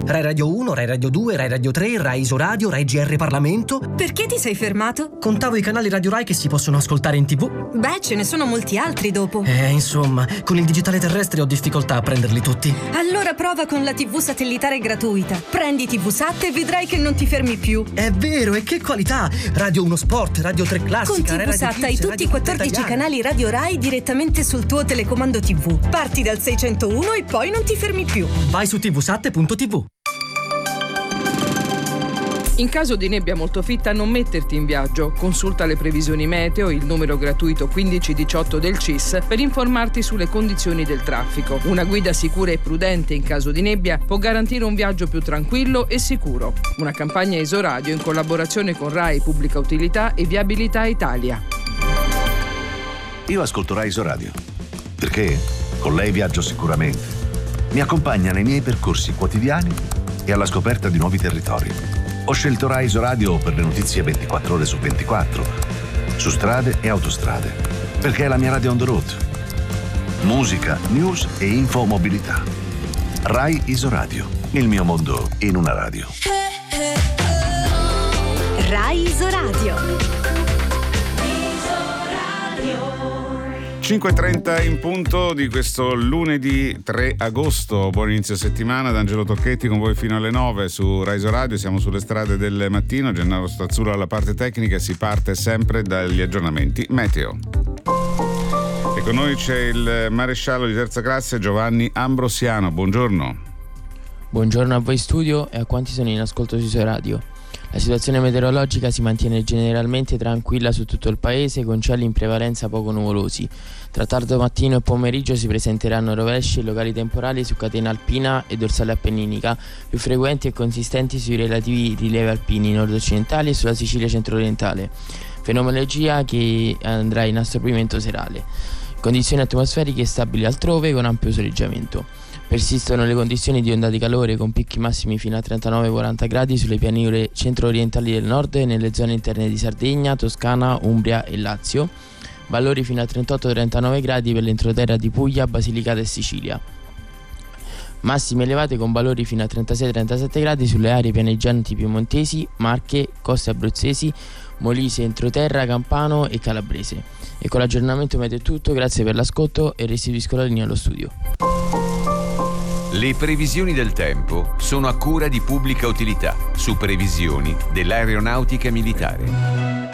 Rai Radio 1, Rai Radio 2, Rai Radio 3, Rai Isoradio, Rai GR Parlamento. Perché ti sei fermato? Contavo i canali Radio Rai che si possono ascoltare in TV. Beh, ce ne sono molti altri dopo. Insomma, con il digitale terrestre ho difficoltà a prenderli tutti. Allora prova con la TV satellitare gratuita. Prendi TV Sat e vedrai che non ti fermi più. È vero, e che qualità! Radio 1 Sport, Radio 3 Classica, con TV Sat hai tutti i 14 canali Radio Rai direttamente sul tuo telecomando TV. Parti dal 601 e poi non ti fermi più. Vai su tvsat.tv. In caso di nebbia molto fitta non metterti in viaggio. Consulta le previsioni meteo, il numero gratuito 1518 del CIS per informarti sulle condizioni del traffico. Una guida sicura e prudente in caso di nebbia può garantire un viaggio più tranquillo e sicuro. Una campagna Isoradio in collaborazione con Rai Pubblica Utilità e Viabilità Italia. Io ascolto Rai Isoradio perché con lei viaggio sicuramente. Mi accompagna nei miei percorsi quotidiani e alla scoperta di nuovi territori. Ho scelto Rai Isoradio per le notizie 24 ore su 24, su strade e autostrade, perché è la mia radio on the road. Musica, news e infomobilità. Rai Isoradio, il mio mondo in una radio. Rai Isoradio. 5:30 in punto di questo lunedì 3 agosto. Buon inizio settimana da Angelo Tocchetti con voi fino alle 9 su Rai Radio. Siamo sulle strade del mattino. Gennaro Stazzullo alla parte tecnica e si parte sempre dagli aggiornamenti meteo. E con noi c'è il maresciallo di terza classe Giovanni Ambrosiano. Buongiorno. Buongiorno a voi studio e a quanti sono in ascolto su Rai Radio. La situazione meteorologica si mantiene generalmente tranquilla su tutto il paese, con cieli in prevalenza poco nuvolosi. Tra tardo mattino e pomeriggio si presenteranno rovesci e locali temporali su catena alpina e dorsale appenninica, più frequenti e consistenti sui relativi rilievi alpini nord-occidentali e sulla Sicilia centro-orientale. Fenomenologia che andrà in assorbimento serale. Condizioni atmosferiche stabili altrove con ampio soleggiamento. Persistono le condizioni di onda di calore con picchi massimi fino a 39-40 gradi sulle pianure centro-orientali del nord e nelle zone interne di Sardegna, Toscana, Umbria e Lazio. Valori fino a 38-39 gradi per l'entroterra di Puglia, Basilicata e Sicilia. Massime elevate con valori fino a 36-37 gradi sulle aree pianeggianti piemontesi, Marche, coste abruzzesi, Molise, entroterra, Campano e Calabrese. E con l'aggiornamento meteo è tutto, grazie per l'ascolto e restituisco la linea allo studio. Le previsioni del tempo sono a cura di Pubblica Utilità, su previsioni dell'aeronautica militare.